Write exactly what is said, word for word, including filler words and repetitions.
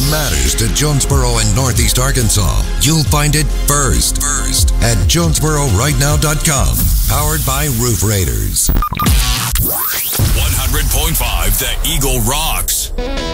matters to Jonesboro and Northeast Arkansas, you'll find it first, first at Jonesboro Right Now dot com. Powered by Roof Raiders. one hundred point five The Eagle rocks.